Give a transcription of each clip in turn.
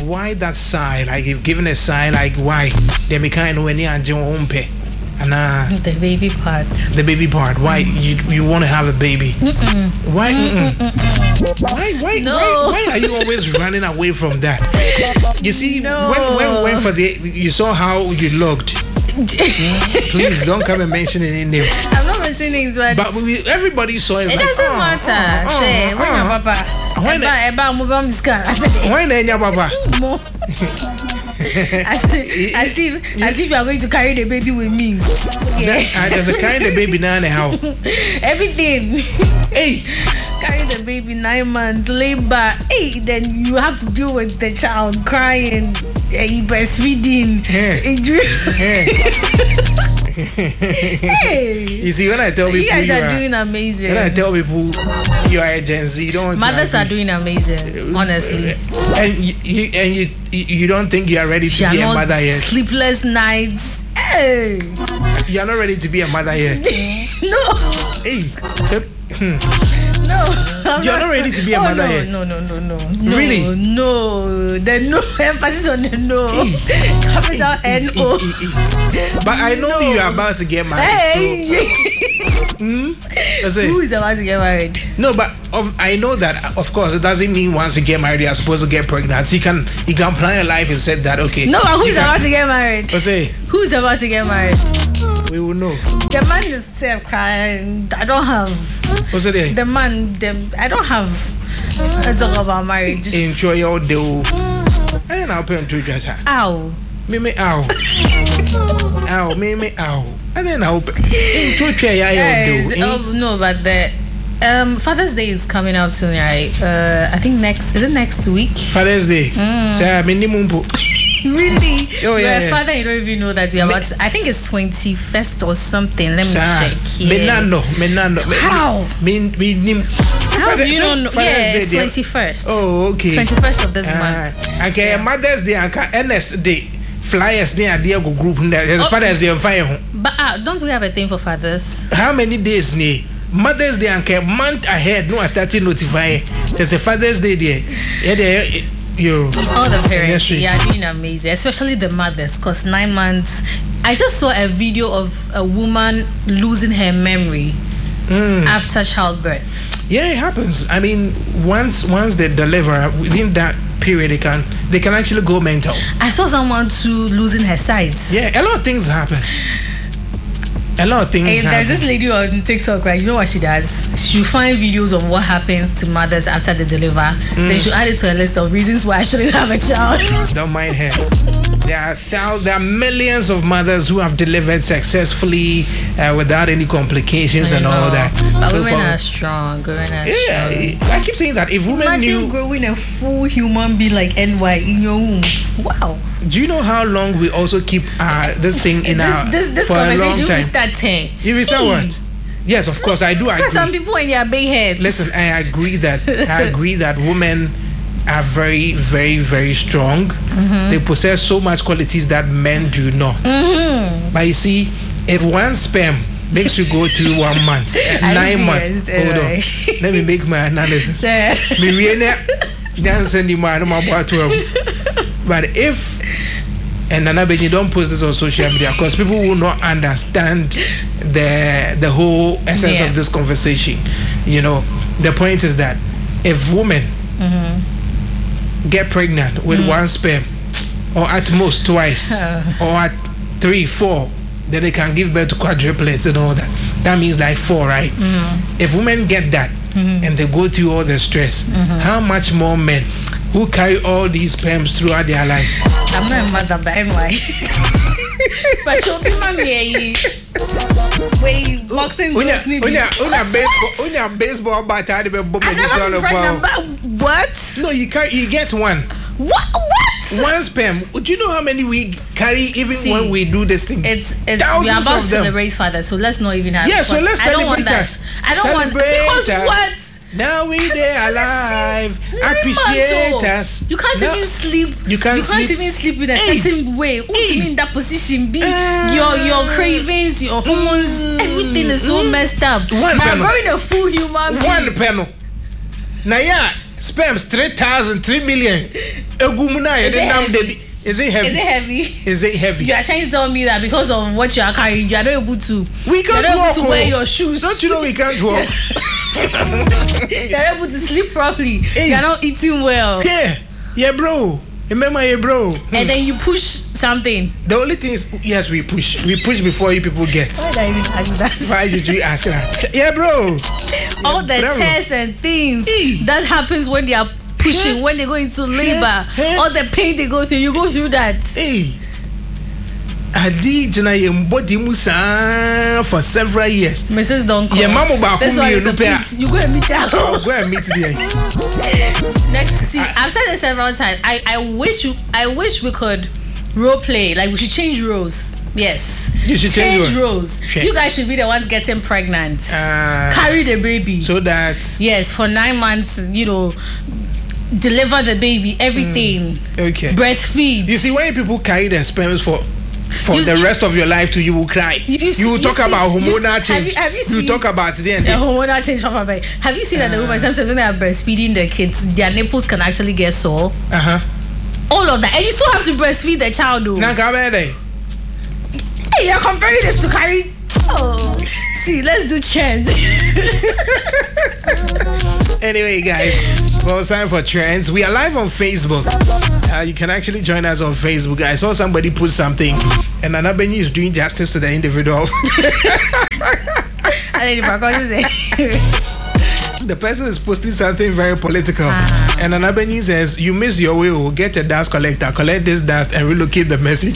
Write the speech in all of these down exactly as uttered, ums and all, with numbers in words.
why that sigh? Like you've given a sigh, like why? They be kind of when you and John pay. And uh, the baby part. The baby part. Why you you want to have a baby? Mm-mm. Why? Mm-mm. Mm-mm. Why? Why? No. Why? Why are you always running away from that? You see, no. when when we went for the, you saw how you looked. Please don't come and mention any name. I'm not mentioning names, but, but we, everybody saw it. It like, doesn't oh, matter. Oh, oh, Shey, oh, when your oh. papa, When eba eba mobile miscan. When your papa? As, as if as if you are going to carry the baby with me. Yeah. That, uh, there's a carrying the baby now and how. Everything. Hey. Carry the baby nine months, labor. Hey, then you have to deal with the child crying, hey, breastfeeding. Yeah. Hey. You see, when I tell people you guys you are, are doing amazing. When I tell people you are a Gen Z, you don't want mothers to are doing amazing, honestly. And you, you and you you don't think you are ready to you be a not mother yet. Sleepless nights. Hey. You are not ready to be a mother yet. No. Hey. So, hmm. No, you're not, not ready to be a oh, mother no, yet. No, no, no, no, no. Really? No, there's no emphasis on the no. Capital N O. But I know no. you are about to get married. Hey. So, hmm? Who is about to get married? No, but of, I know that. Of course, it doesn't mean once you get married, you're supposed to get pregnant. You can you can plan your life and said that okay. No, but who's about can, to get married? Say, who's about to get married? We will know. The man is self crying. I don't have. What's it? The man, the, I don't have. Let's talk about marriage. Enjoy your day. I don't know how to dress her. Ow. Me me ow. Ow. Me me ow. I don't know. Enjoy your day. Oh no, but the um Father's Day is coming up soon, right? Uh, I think next. Is it next week? Father's Day. Mm. Say minimum. Really? Oh yeah. My yeah. father, you don't even know that you're about. To, I think it's twenty-first or something. Let me Sa, check. Yeah. Menano, menano. How? Me, me, me, How do you know? Yeah, it's twenty-first. Oh, okay. twenty-first of this uh, month. Okay, yeah. Mother's Day, and N S Day. Flyers near Diego group. There's oh, Father's Day on fire. But uh, don't we have a thing for fathers? How many days near? Mother's Day and a month ahead. No, I started notifying. There's a Father's Day there. Yeah, there. You. All the parents, yeah, doing amazing, especially the mothers, because nine months. I just saw a video of a woman losing her memory mm. after childbirth. Yeah, it happens. I mean, once once they deliver, within that period, they can they can actually go mental. I saw someone too losing her sight. Yeah, a lot of things happen. A lot of things hey, happen. There's this lady on TikTok, right? You know what she does? She find videos of what happens to mothers after they deliver. Mm. Then she add it to a list of reasons why I shouldn't have a child. Don't mind her. There are thousands, there are millions of mothers who have delivered successfully uh, without any complications I and know. all that. But so women for, are strong. Women are yeah, strong. I keep saying that if women Imagine knew growing a full human being like N Y in your womb. Wow. Do you know how long we also keep uh, this thing in this, our this, this for a long time? Will start ten. You will start what? Yes, of course, I do agree. Because some people in their big heads. Listen, I agree that I agree that women are very, very, very strong. Mm-hmm. They possess so much qualities that men do not. Mm-hmm. But you see, if one sperm makes you go through one month, nine months, hold on, let me make my analysis. But if and Nana, you don't post this on social media because people will not understand the the whole essence yeah. of this conversation. You know, the point is that if women mm-hmm. get pregnant with mm. one sperm, or at most twice, or at three, four, then they can give birth to quadruplets and all that. That means like four, right? Mm-hmm. If women get that mm-hmm. and they go through all the stress, mm-hmm. how much more men who carry all these sperms throughout their lives? I'm not a mother, but anyway. But you'll mommy, wait, boxing gloves need to be. Unya baseball bat, I never What? No, you carry, you get one. What? What? One sperm. Do you know how many we carry even See, when we do this thing? It's it's we are about to celebrate fathers, so let's not even have. Yeah, so let's I don't celebrate want that. us. I don't celebrate want because us. what? Now we there alive. Appreciate us. You can't no, even sleep. You can't, you can't sleep. even sleep in a hey. certain way. What hey. do you mean that position? Be uh, your your cravings, your hormones, mm, everything is so mm, messed up. One now panel. growing a full human being. One panel. Now yeah, sperms three thousand, three million. Is it heavy? Is it heavy? Is it heavy? You are trying to tell me that because of what you are carrying, you are not able to. We can't you are not walk. able to wear your shoes. Don't you know we can't walk? You are able to sleep properly. Hey. You are not eating well. Yeah, yeah, bro. Remember, yeah, bro. And then you push something. The only thing is, yes, we push. We push before you people get. Why did I even ask that? Why did you ask that? Yeah, bro. All yeah, the bro. tests and things hey. that happens when they are pushing, yeah. when they go into labor, yeah. all the pain they go through, you go through that. Hey, I did embody Musa for several years. Missus Don't call. Yeah, Mama That's why you go and meet her. Oh, go and meet there. Next, see, I, I've said it several times. I, I wish you, I wish we could role play. Like we should change roles. Yes, you should change, change roles. Check. You guys should be the ones getting pregnant, uh, carry the baby, so that yes, for nine months, you know. Deliver the baby, everything. Mm, okay. Breastfeed. You see, when people carry their sperms for for you, the you, rest of your life, too, you will cry. You, you, you will talk see, about hormonal change. Have you, have you, seen you talk about the end. The hormonal change from my baby. Have you seen uh, that the women sometimes when they are breastfeeding their kids, their nipples can actually get sore? Uh huh. All of that, and you still have to breastfeed the child, though. Now, hey, you're comparing this to carry. Oh, see, let's do trends. Anyway, guys, well, it's time for trends. We are live on Facebook. Uh, you can actually join us on Facebook. I saw somebody put something, and Anabeni is doing justice to the individual. The person is posting something very political, ah. and Anabeni says, "You miss your way. Get a dust collector, collect this dust, and relocate the message."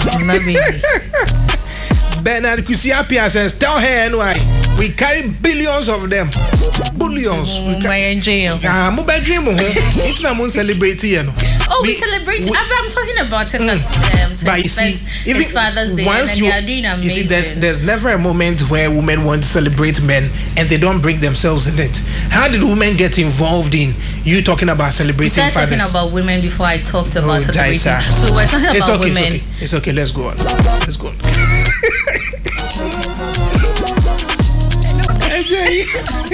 Bernard Kusiapia says, "Tell her anyway. We carry billions of them. Billions. We carry jail. Ah, mo bedroom. It's not mo celebrate you know. Oh, we, we celebrate. We, I'm talking about it. Mm, that, um, but you see, even it's Father's Day, once and you, they are doing amazing. You see, there's there's never a moment where women want to celebrate men and they don't bring themselves in it. How did women get involved in you talking about celebrating fathers? We started fathers? talking about women before I talked about oh, celebrating. Jaisa. So we're talking it's about okay, women. It's okay. It's okay. Let's go on. Let's go on. anyway,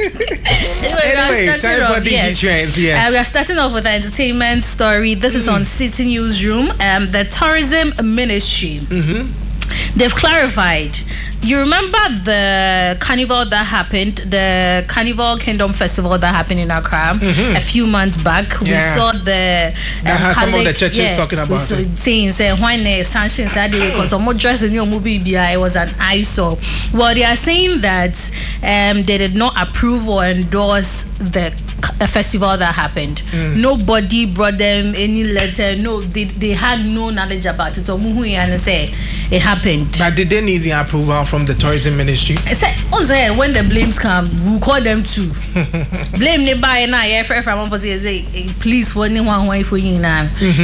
anyway time off, for D G yes. Trends, yes. Uh, we are starting off with an entertainment story. This mm. is on City Newsroom. Um, the Tourism Ministry. Mm-hmm. They've clarified. You remember the carnival that happened, the Carnival Kingdom Festival that happened in Accra mm-hmm. a few months back. Yeah. We saw the um, that has some of the churches yeah, talking about we saw it. Saying say when the sanction said because some dress in your movie it was an eyesore. Well, they are saying that um, they did not approve or endorse the a festival that happened. Mm. Nobody brought them any letter. No, they they had no knowledge about it. So muhu and say it happened. But did they need the approval from the tourism ministry? Say, oh, when the blames come, we'll call them too. Blame ne buy na yeah from say please for anyone who for you now.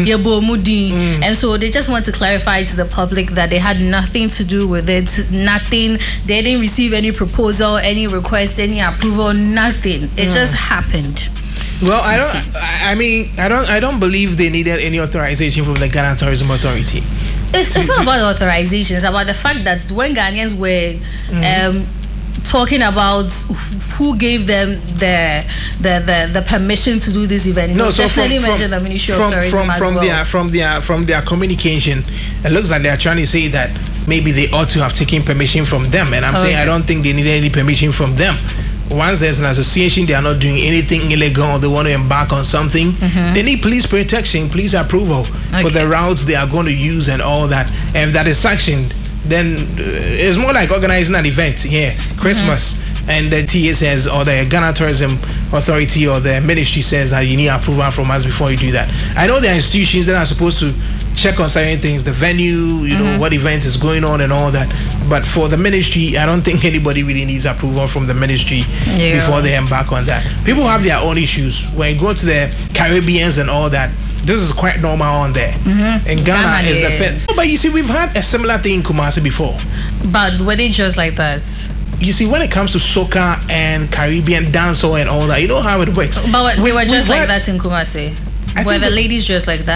And so they just want to clarify to the public that they had nothing to do with it. Nothing. They didn't receive any proposal, any request, any approval. Nothing. It mm. just happened. Well, I don't. I mean, I don't. I don't believe they needed any authorization from the Ghana Tourism Authority. It's, it's not about authorization. It's about the fact that when Ghanaians were mm-hmm. um, talking about who gave them the the the, the permission to do this event, no, so definitely from, mention the Ministry from, of Tourism from, as from well. Their, from their from their communication, it looks like they are trying to say that maybe they ought to have taken permission from them, and I'm okay. saying I don't think they need any permission from them. Once there's an association, they are not doing anything illegal, they want to embark on something, mm-hmm. they need police protection, police approval okay. for the routes they are going to use and all that. And if that is sanctioned, then uh, it's more like organizing an event here, yeah, Christmas. Mm-hmm. And the T A says, or the Ghana Tourism Authority or the ministry says that you need approval from us before you do that. I know there are institutions that are supposed to check on certain things, the venue, you know, mm-hmm. what event is going on and all that. But for the ministry, I don't think anybody really needs approval from the ministry yeah. before they embark on that. People have their own issues. When you go to the Caribbeans and all that, this is quite normal on there. Mm-hmm. And Ghana, Ghana is yeah. the first. But you see, we've had a similar thing in Kumasi before. But were they just like that? You see, when it comes to soca and Caribbean dancehall and all that, you know how it works. But what, we, they were just like had, that in Kumasi? Were the ladies just like that?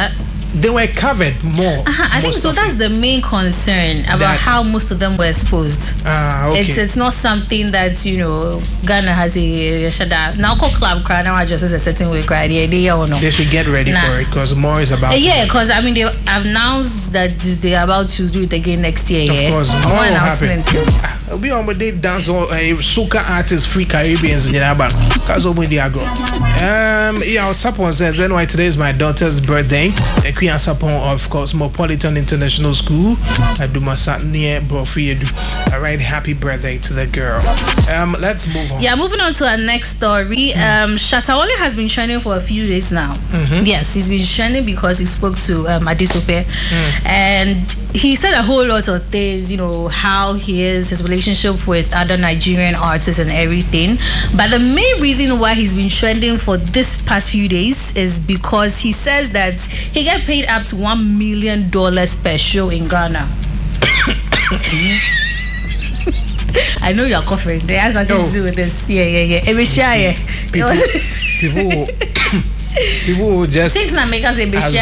they were covered more. Uh-huh, I think so. That's it. The main concern about that, how most of them were exposed. Ah, uh, okay. It's it's not something that, you know, Ghana has a shada. Now, club cry now just as a certain way cry. They They should get ready nah. for it because more is about. Uh, yeah, because I mean they have announced that they are about to do it again next year. Of yeah? course, more will happen. We on the dance or a soca artist, free Caribbeans in Japan. Because when they are go. Um, yeah, Sapon says anyway. Today is my daughter's birthday. Queen Sapon of Cosmopolitan International School. I do my son near Brofi. All right, happy birthday to the girl. Um, let's move on. Yeah, moving on to our next story. Mm. Um, Shatta Wale has been trending for a few days now. Mm-hmm. Yes, he's been trending because he spoke to um, Adesope, mm. and he said a whole lot of things. You know how he is, his relationship with other Nigerian artists and everything. But the main reason why he's been trending for this past few days is because he says that he get paid up to one million dollars per show in Ghana. I know you're coughing. They has nothing to do with this. Yeah, yeah, yeah. Ebeshia. People, people, people will just things that make us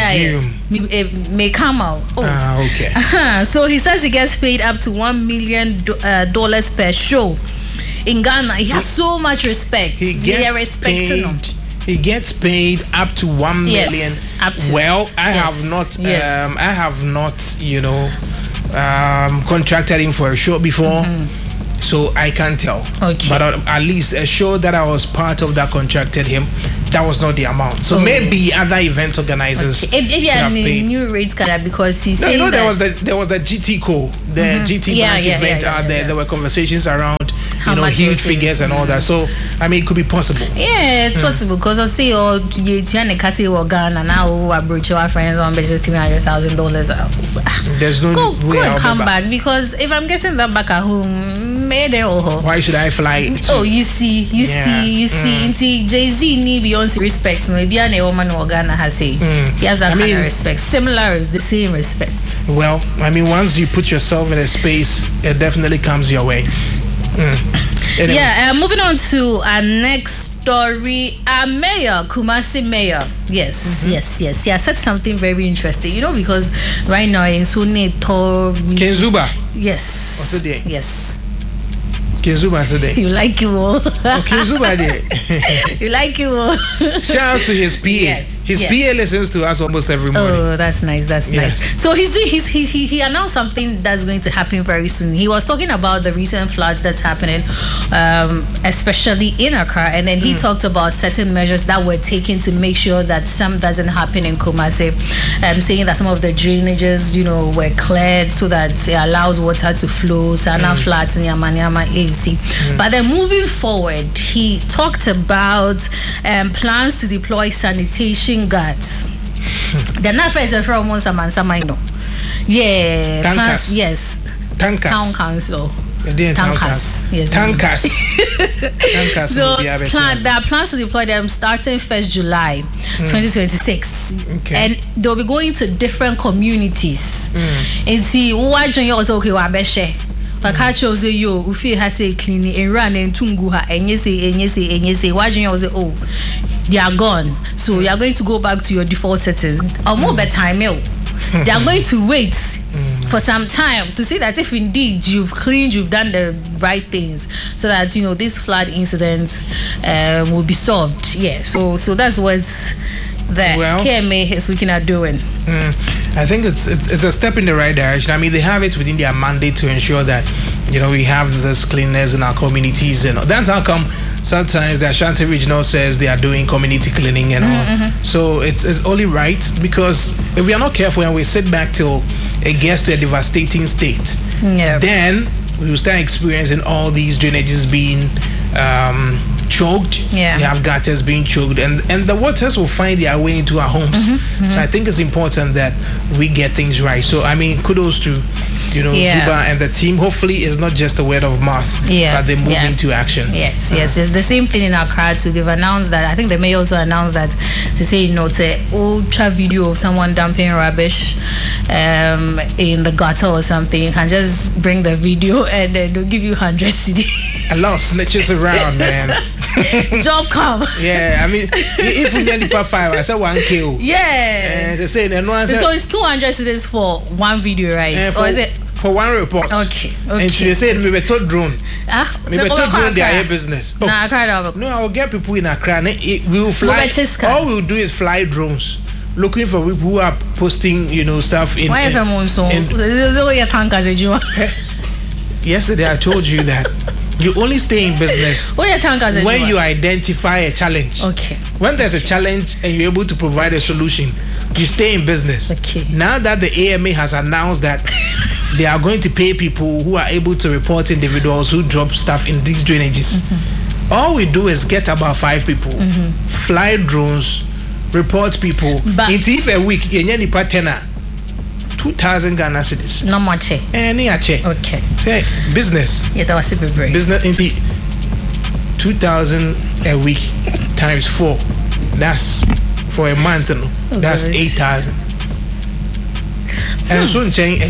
Ebeshia may come out. Oh. Ah, okay. Uh-huh. So he says he gets paid up to one million uh, dollars per show in Ghana. He has so much respect. He gets paid. Him. He gets paid up to one million. Yes, up to. Well, I yes. have not. Yes. Um, I have not. You know, um, contracted him for a show before. Mm-hmm. So I can't tell. Okay. But uh, at least a show that I was part of that contracted him, that was not the amount. So oh. maybe other event organizers. Okay. Maybe a new rates card because he's no, saying you know, that there was the there was the G T Co, the mm-hmm. G T yeah, Bank yeah, event yeah, yeah, out yeah, there. yeah. There were conversations around, how you know, huge figures and mm-hmm. all that. So I mean, it could be possible. Yeah, it's mm. possible because I say, oh, you can't kasi or Ghana now. I brought your friends on budget three hundred thousand dollars. There's no go, way go and come back. back because if I'm getting that back at home, maybe oh. Why should I fly? To, oh, you see, you yeah. see, you see. Until mm. Jay-Z need Beyonce respect. No, maybe a woman or Ghana has say mm. he has that I kind mean, of respect. Similar is the same respect. Well, I mean, once you put yourself in a space, it definitely comes your way. Mm. Anyway. Yeah, uh, moving on to our next story. Our mayor, Kumasi mayor. Yes, mm-hmm. yes, yes. He has said something very interesting. You know, because right now in Sunni Tor Kenzuba. Yes. What's the day? Yes. Kenzuba today. You like you all. Oh, Kenzuba day. You like you all. Shout out to his P A. Yeah. His yeah. P A listens to us almost every morning. Oh, that's nice. That's yes. nice. So he's, he's, he's, he he announced something that's going to happen very soon. He was talking about the recent floods that's happening, um, especially in Accra, and then he mm. talked about certain measures that were taken to make sure that some doesn't happen in Kumasi. Um, saying that some of the drainages, you know, were cleared so that it allows water to flow. Sana mm. flats in Yamanyama A C. Mm. But then moving forward, he talked about um, plans to deploy sanitation guards. The Nafa is a from one Saman Samaino. Yeah, plans, yes. Tankers. Town council. Tankers. Yes. Tankers. Tankers. So plan, there are plans to deploy them starting first July mm. twenty twenty-six. Okay. And they'll be going to different communities. Mm. And see what you also okay what beshe. Pakacho say yo ufi has say cleaning and run and tungu ha and you say and you say and you say why you say oh they are gone, so you are going to go back to your default settings or more better time. They are going to wait mm. for some time to see that if indeed you've cleaned, you've done the right things, so that you know these flood incidents um, will be solved. Yeah, so so that's what the well, K M A is looking at doing. Mm, I think it's, it's it's a step in the right direction. I mean, they have it within their mandate to ensure that you know we have this cleanliness in our communities, and that's how come sometimes the Ashanti Regional says they are doing community cleaning and all. Mm-hmm. So it's, it's only right, because if we are not careful and we sit back till it gets to a devastating state, yeah. then we will start experiencing all these drainages being um, choked. Yeah. We have gutters being choked, and, and the waters will find their way into our homes. Mm-hmm. Mm-hmm. So I think it's important that we get things right. So I mean, kudos to you know yeah. Zuba and the team. Hopefully it's not just a word of mouth, yeah. but they move yeah. into action. Yes, yes. Uh-huh. It's the same thing in Accra too. They've announced that. I think they may also announce that to say, you know, it's an ultra video of someone dumping rubbish um, in the gutter or something. You can just bring the video and then they'll give you one hundred C D. A lot of snitches around, man. job come. Yeah, I mean, if we get the five, I said one K. Yeah. Uh, they say no one so it's two hundred cedis for one video, right? Uh, for, or is it for one report? Okay. Okay. And she said maybe third drone. Ah, maybe third drone their business. Oh. Nah, I cried out. No, I will get people in Accra. We will fly. All we will do is fly drones. Looking for people who are posting, you know, stuff in. Why in, in, yesterday I told you that you only stay in business when you identify a challenge. Okay. When there's a challenge and you're able to provide a solution, you stay in business. Okay. Now that the A M A has announced that they are going to pay people who are able to report individuals who drop stuff in these drainages, mm-hmm. all we do is get about five people, mm-hmm. fly drones, report people. But in if a week, you need to tenner two thousand Ghana cedis. No more check. Any a check. Okay. Say business. Yeah, that was super brave. Business in the two thousand a week times four. That's for a month. No, oh, that's God. eight thousand. And soon change.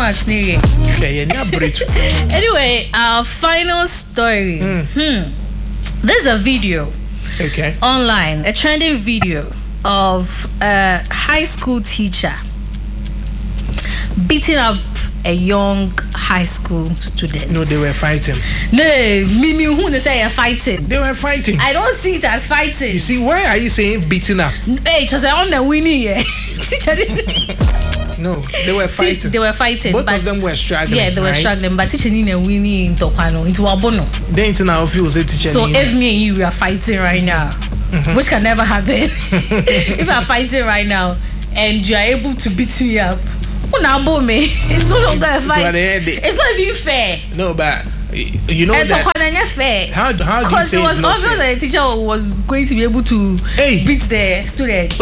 Anyway, our final story. Mm. Hmm. There's a video. Okay. Online, a trending video of a high school teacher beating up a young high school student. No, they were fighting. No, me, me, who they say are fighting? They were fighting. I don't see it as fighting. You see, why are you saying beating up? Hey, just on the winning, yeah. Teacher. No, they were fighting. They were fighting. Both but of them were struggling. Yeah, they were right? struggling. But teacher Nina winning in Topano. It was bono. They ain't now feel say teacher. So Nina. If me and you we are fighting right now, mm-hmm. which can never happen. If we are fighting right now and you are able to beat me up, oh now me. It's no longer a fight. So it's not even fair. No, but you know and that. Fair. How how do you say it was it's not obvious fair? that the teacher was going to be able to hey. beat the students.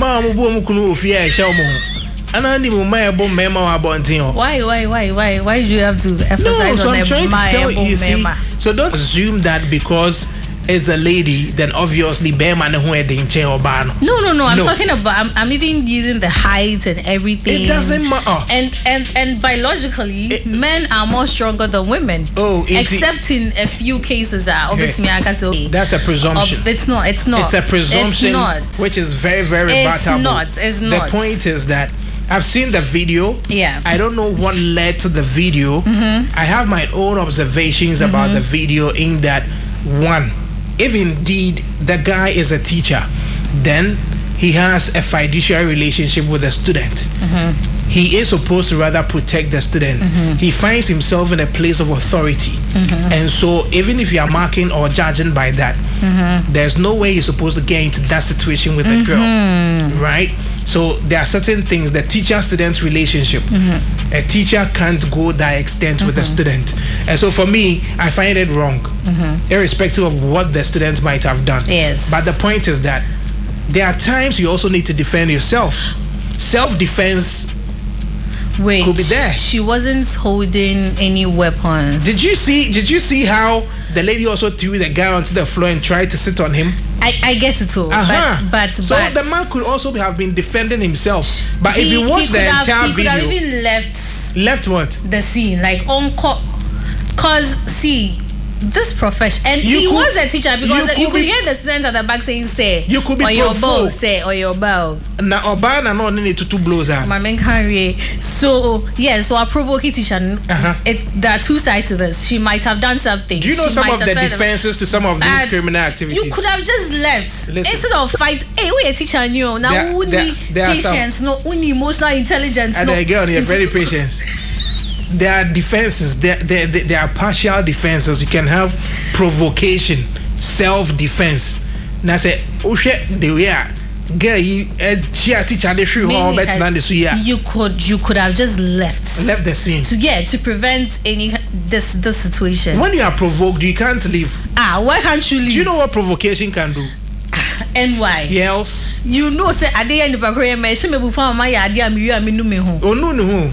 Why, why, why, why, why do you have to emphasize no, so on I'm trying to tell you, see, member? so don't assume that because it's a lady, then obviously Beman who had in chair or ban. No, no, no. I'm no. talking about. I'm, I'm even using the height and everything. It doesn't matter. And and and biologically, it, men are more stronger than women. Oh, except in a few cases. Uh, obviously, yeah. I can say that's a presumption. Uh, it's not. It's not. It's a presumption. It's not. Which is very, very it's batable. Not. It's not. The point is that I've seen the video. Yeah. I don't know what led to the video. Mm-hmm. I have my own observations mm-hmm. about the video. In that, one, if indeed the guy is a teacher, then he has a fiduciary relationship with the student. Mm-hmm. He is supposed to rather protect the student. Mm-hmm. He finds himself in a place of authority. Mm-hmm. And so even if you are marking or judging by that, mm-hmm. there's no way you're supposed to get into that situation with mm-hmm. a girl, right? So there are certain things, the teacher-student relationship, mm-hmm. a teacher can't go that extent mm-hmm. with a student. And so for me, I find it wrong, mm-hmm. irrespective of what the student might have done. Yes. But the point is that there are times you also need to defend yourself. Self-defense Wait, could be there. She wasn't holding any weapons. Did you see? Did you see how the lady also threw the guy onto the floor and tried to sit on him? I, I guess it all. Uh-huh. But but so but the man could also have been defending himself. But he, if you watch the have, entire he video, could have even left left what the scene like on co- cause see. This profession, and you he could, was a teacher because you you could, could be, hear the students at the back saying, "Say," you could be or your bow, say, or your bow. Now, Oba na no need to two blows out. My man can't. So yeah, so a provoking teacher. Uh-huh. It there are two sides to this. She might have done something. Do you know she some of the defenses them, to some of these criminal activities? You could have just left Listen. instead of fight. Hey, we a teacher knew now. We need patience, no, we need emotional intelligence. And no, again, you're very patient. There are defenses, there, there, there are partial defenses. You can have provocation, self-defense. Now say, oh shit, the way girl, you teacher the shoe all better than the suya. You could, you could have just left, left the scene to yeah, to prevent any this this situation. When you are provoked, you can't leave. Ah, why can't you leave? Do you know what provocation can do? And why? Yes. You know, say I didn't ever hear me. She me before my idea me you and me no me home. Oh no no.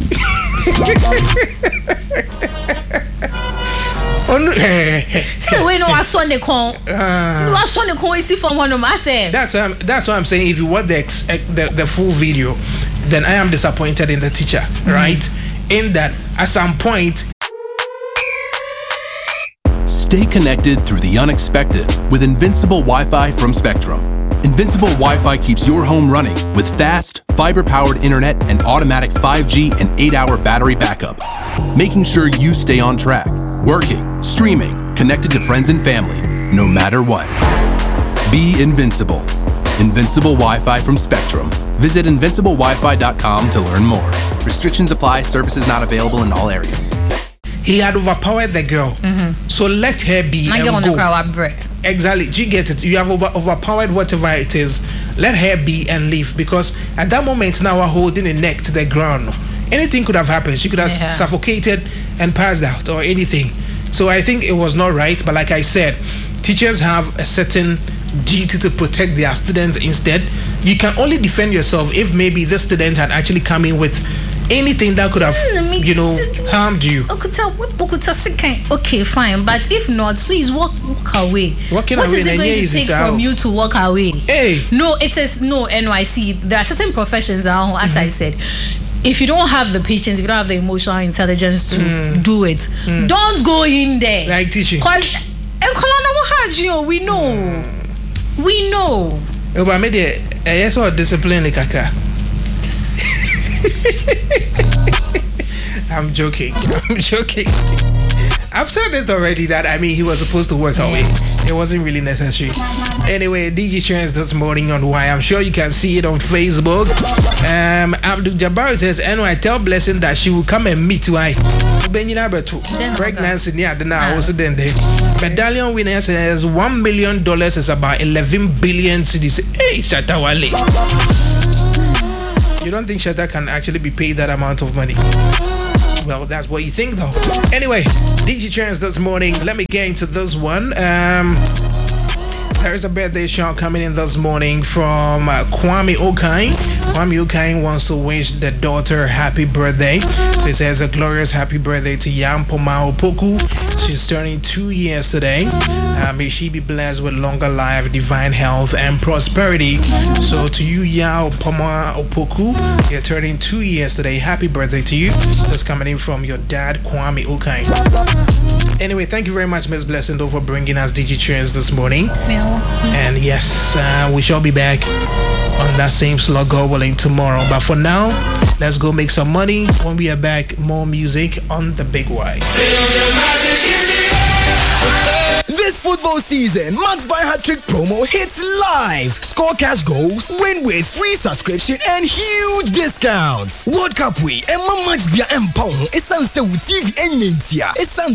Oh no! Say we know what son they call. No what son they call is from one of I say. That's um, that's what I'm saying. If you watch the, ex, the the full video, then I am disappointed in the teacher, mm-hmm. right? In that at some point. Stay connected through the unexpected with Invincible Wi-Fi from Spectrum. Invincible Wi-Fi keeps your home running with fast, fiber-powered internet and automatic five G and eight hour battery backup, making sure you stay on track, working, streaming, connected to friends and family, no matter what. Be invincible. Invincible Wi-Fi from Spectrum. Visit invincible wi fi dot com to learn more. Restrictions apply. Services not available in all areas. He had overpowered the girl. Mm-hmm. So let her be I and go. Exactly. Do you get it? You have over, overpowered whatever it is. Let her be and leave. Because at that moment now we're holding a neck to the ground. Anything could have happened. She could have yeah. suffocated and passed out or anything. So I think it was not right. But like I said, teachers have a certain duty to protect their students instead. You can only defend yourself if maybe the student had actually come in with anything that could have, you know, harmed you. Okay, fine. But if not, please walk walk away. Walking what away is it going to take from you to walk away? Hey. No, it says no, N Y C. There are certain professions, as mm-hmm. I said. If you don't have the patience, if you don't have the emotional intelligence to mm. do it, mm. don't go in there. Like teaching. Because we know. Mm. We know. But I made it. I saw discipline like kaka. I'm joking. I'm joking. I've said it already that I mean he was supposed to work away. It wasn't really necessary. Anyway, D J Trends this morning on Why. I'm sure you can see it on Facebook. Um, Abdul Jabbar says, "And I tell Blessing that she will come and meet why." Pregnancy near the now also then there. Medallion winner says one million dollars is about eleven billion cedis. Hey, Shatta Wale. You don't think Shatta can actually be paid that amount of money? Well, that's what you think though. Anyway, D J Trends this morning. Let me get into this one. Um, there is a birthday shout coming in this morning from uh, Kwame Okain. Kwame Okain wants to wish the daughter happy birthday. So he says a glorious happy birthday to Yampoma Opoku. She's turning two years today. Uh, may she be blessed with longer life, divine health, and prosperity. So to you, Yampoma Opoku, you're turning two years today. Happy birthday to you. That's coming in from your dad, Kwame Okain. Anyway, thank you very much, Miss Blessing, for bringing us D J Trends this morning. Yeah. And yes, uh, we shall be back on that same slot, God willing, tomorrow. But for now, let's go make some money. When we are back, more music on the Big Y. This football season, Max Buy Hat-Trick promo hits live. Score cash goals, win with free subscription and huge discounts. World Cup week, and Max Bia Empong. It's on T V and Nintia. It's on